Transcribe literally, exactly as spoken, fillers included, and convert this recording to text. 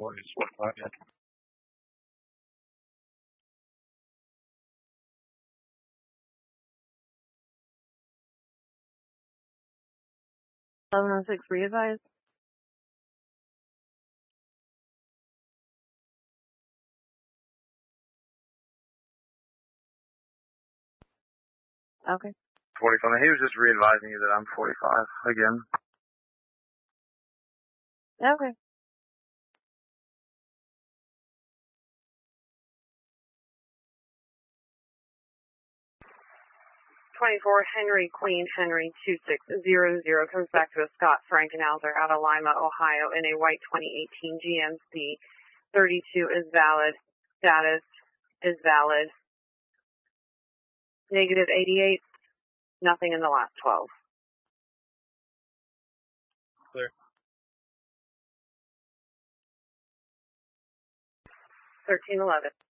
four is forty-five. Yeah. eleven oh six, re-advise. Okay. forty-five. He was just re-advising you that I'm forty-five again. Okay. twenty-four, Henry Queen, Henry two six zero zero, comes back to a Scott Frankenhauser out of Lima, Ohio, in a white twenty eighteen G M C. thirty-two is valid. Status is valid. Negative eighty-eight, nothing in the last twelve. Clear. thirteen eleven.